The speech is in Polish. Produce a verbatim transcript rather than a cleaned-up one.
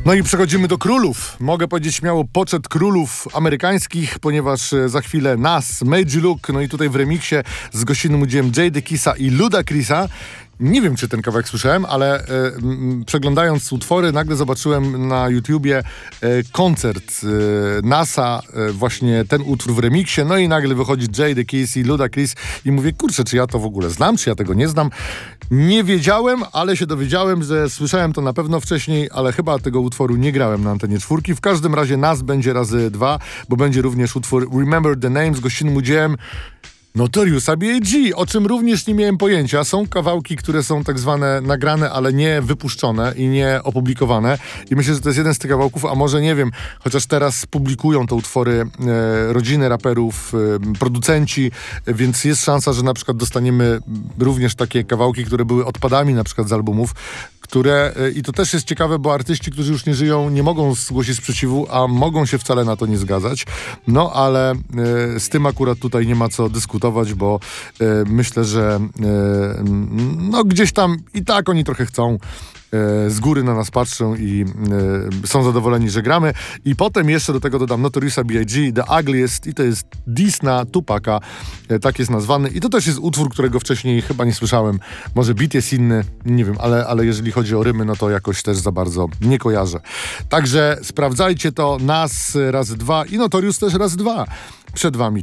No i przechodzimy do królów. Mogę powiedzieć śmiało poczet królów amerykańskich, ponieważ za chwilę Nas, Made You Look, no i tutaj w remiksie z gościnnym udziałem Jadakissa i Ludacrisa. Nie wiem, czy ten kawałek słyszałem, ale e, m, przeglądając utwory, nagle zobaczyłem na YouTubie e, koncert e, Nasa, e, właśnie ten utwór w remiksie, no i nagle wychodzi Jadakiss i Ludacris i mówię, kurczę, czy ja to w ogóle znam, czy ja tego nie znam. Nie wiedziałem, ale się dowiedziałem, że słyszałem to na pewno wcześniej, ale chyba tego utworu nie grałem na antenie czwórki. W każdym razie Nas będzie razy dwa, bo będzie również utwór Remember the Name z gościnnym udziałem Notoriousa B I G, o czym również nie miałem pojęcia. Są kawałki, które są tak zwane nagrane, ale nie wypuszczone i nie opublikowane. I myślę, że to jest jeden z tych kawałków, a może nie wiem, chociaż teraz publikują te utwory e, rodziny raperów, e, producenci, e, więc jest szansa, że na przykład dostaniemy również takie kawałki, które były odpadami na przykład z albumów, które, e, i to też jest ciekawe, bo artyści, którzy już nie żyją, nie mogą zgłosić sprzeciwu, a mogą się wcale na to nie zgadzać. No ale e, z tym akurat tutaj nie ma co dyskutować, bo e, myślę, że e, no gdzieś tam i tak oni trochę chcą, e, z góry na nas patrzą i e, są zadowoleni, że gramy. I potem jeszcze do tego dodam Notoriousa B I G, The Ugliest, i to jest diss na Tupaca, e, tak jest nazwany. I to też jest utwór, którego wcześniej chyba nie słyszałem. Może beat jest inny, nie wiem, ale, ale jeżeli chodzi o rymy, no to jakoś też za bardzo nie kojarzę. Także sprawdzajcie to, Nas razy dwa i Notorious też razy dwa przed wami.